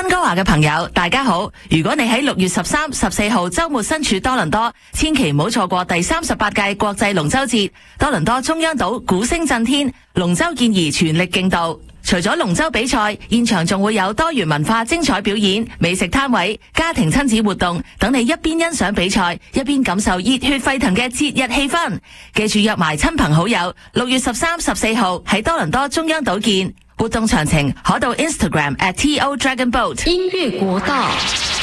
溫哥華嘅朋友，大家好！如果你喺6月13、14號周末身處多倫多，千祈唔好錯過第38屆國際龍舟節。多倫多中央島鼓聲震天，龍舟健兒全力競渡。除咗龍舟比賽，現場仲會有多元文化精彩表演、美食攤位、家庭親子活動，等你一邊欣賞比賽，一邊感受熱血沸騰嘅節日氣氛。記住約埋親朋好友，6月13、14號喺多倫多中央島見。活動詳情可到 Instagram @TODragonBoat。 音樂國道。